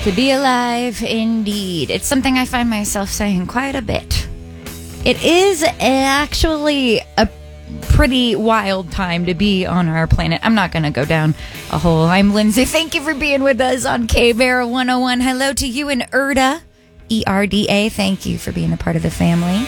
To be alive, indeed. It's something I find myself saying quite a bit. It is actually a pretty wild time to be on our planet. I'm not going to go down a hole. I'm Lindsay. Thank you for being with us on K-Bear 101. Hello to you and Erda, E-R-D-A. Thank you for being a part of the family.